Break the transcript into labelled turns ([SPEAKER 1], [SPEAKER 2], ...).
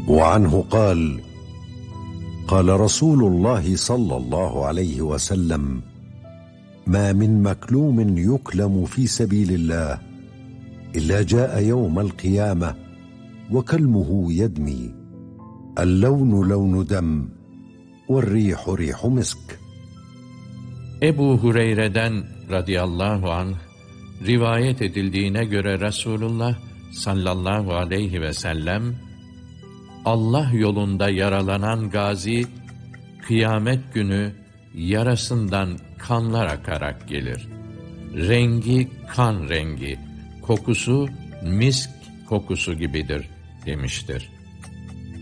[SPEAKER 1] وعنه قال: قال رسول الله صلى الله عليه وسلم: ما من مكلوم يكلم في سبيل الله إلا جاء يوم القيامة وكلمه يدمي، اللون لون دم والريح ريح مسك.
[SPEAKER 2] Ebu Hureyre'den radıyallahu anh rivayet edildiğine göre Resulullah sallallahu aleyhi ve sellem, Allah yolunda yaralanan gazi, kıyamet günü yarasından kanlar akarak gelir. Rengi kan rengi, kokusu misk kokusu gibidir demiştir.